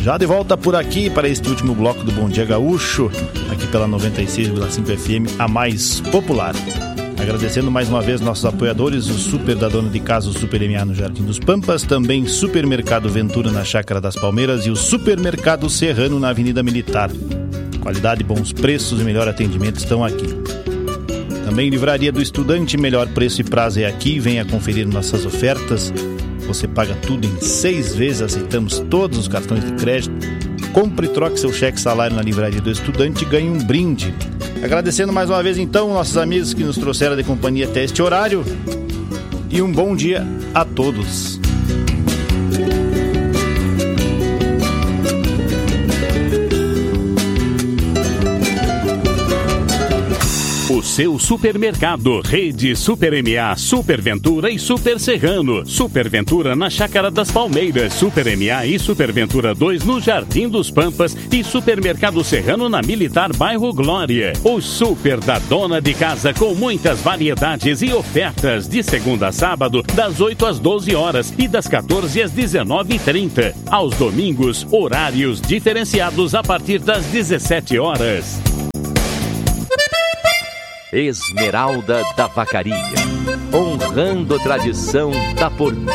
Já de volta por aqui para este último bloco do Bom Dia Gaúcho, aqui pela 96,5 FM, a mais popular. Agradecendo mais uma vez nossos apoiadores, o Super da Dona de Casa, o Super MA no Jardim dos Pampas, também Supermercado Ventura na Chácara das Palmeiras e o Supermercado Serrano na Avenida Militar. Qualidade, bons preços e melhor atendimento estão aqui. Também Livraria do Estudante, melhor preço e prazo é aqui, venha conferir nossas ofertas. Você paga tudo em 6 vezes, aceitamos todos os cartões de crédito. Compre e troque seu cheque salário na Livraria do Estudante e ganhe um brinde. Agradecendo mais uma vez então nossos amigos que nos trouxeram de companhia até este horário. E um bom dia a todos. O seu supermercado, Rede Super MA, Super Ventura e Super Serrano. Super Ventura na Chácara das Palmeiras, Super MA e Super Ventura 2 no Jardim dos Pampas e Supermercado Serrano na Militar Bairro Glória. O Super da Dona de Casa com muitas variedades e ofertas de segunda a sábado das 8 às 12 horas e das 14 às 19h30. Aos domingos, horários diferenciados a partir das 17 horas. Esmeralda da Vacaria, honrando a tradição da porteira.